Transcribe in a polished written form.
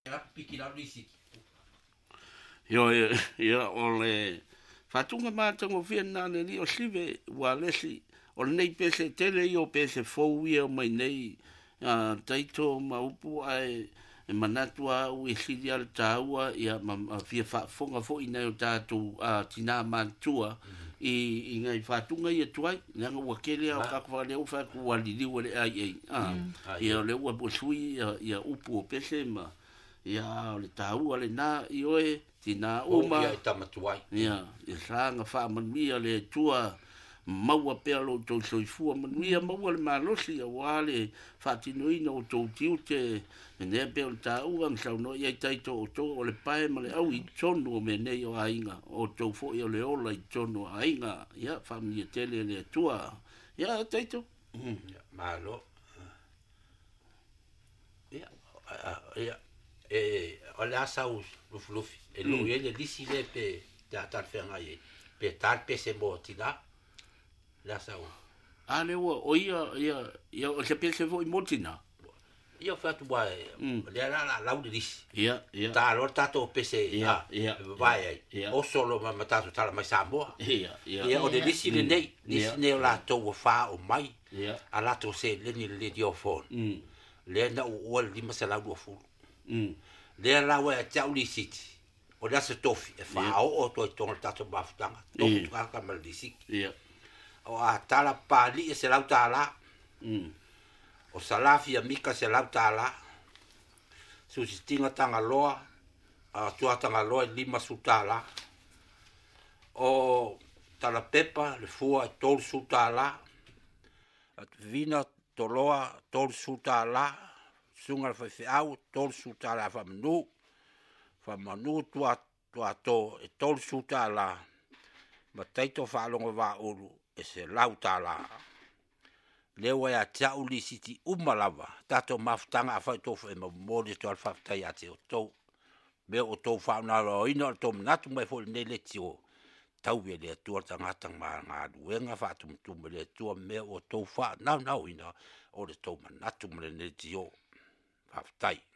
Ia o le fatunga mātango whiana ni o sive wa lesi o nei pese tele i o pese fou ia mai nei taito maupu ai e manatua u e sidi al taua ia fia fonga fo i nei o tātou tina mantua i ngai fatunga ia tuai nanga ua kele au kakwa leo whaku walili wale ai ia leo ua bosui ia upu o pese ma ia o le taua le na i oe tina uma ia sanga whaamanmia le tua maua pea lo tau soifua manuia maua le malosi a wale whaatinoina o tau tiute nea pea o le tāua ngisau no iai taito o tau o le pae ma le au i tonu o me nei o ainga o tau fo i o le ola i tonu o ainga ia whaamia tele le tua ia taito malo ia o le asau lufi e lo ia le lisi le pe tal whenga i pe tal pe se mo tina le asau ale o ia o se pe se vo i motina ia fatu wa le la lau de lisi ia ta lo tato pe se vai o solo ma tato tala mai sambo ia o le lisi le nei lisi ne la to wa fa o mai a la to se le ni le dio fon le na o le ma se la do fu le la wa tau lisi o da se tofi e fa o to tato baftanga to ka mal lisi o a tala pali e se lau tala o salafi a mika se lau tala su stinga tanga loa a tua tanga loa lima su tala o tala pepa le fua e tol su tala at vina toloa tol su tala sunga fe au tol su tala fa manu tua to e tol su tala ma taito fa longo va ulu e se lau tala lewa ya tau li siti umalava tato maftanga a fai tofu e ma mori to alfa tai ate o tau me o tau fa na ro ina to natu mai fo ne le tio tau we le tu tanga tanga nga duenga fa tum le tu me o tau fa na ina o le tau natu me le tio fa tai